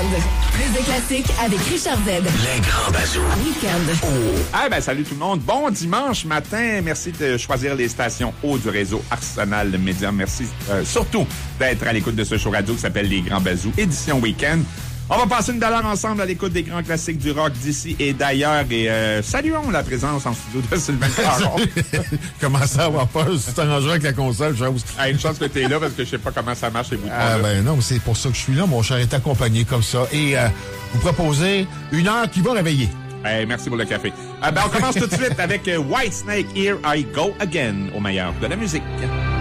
Plus de classiques avec Richard Z. Les grands bazous. Week-end. Ah ben salut tout le monde. Bon dimanche matin. Merci de choisir les stations haut du réseau Arsenal Média. Merci surtout d'être à l'écoute de ce show radio qui s'appelle Les Grands Bazous, édition Week-end. On va passer une demi-heure ensemble à l'écoute des grands classiques du rock d'ici et d'ailleurs. Et saluons la présence en studio de Sylvain Caron. Comment ça avoir peur? Si tu t'arranges avec la console, chose. Ah, une chance que tu es là parce que je sais pas comment ça marche les boutons. Ah ben non, c'est pour ça que je suis là. Mon cher est accompagné comme ça. Et vous proposez une heure qui va réveiller. Hey, merci pour le café. On commence tout de suite avec Whitesnake, Here I Go Again, au meilleur de la musique.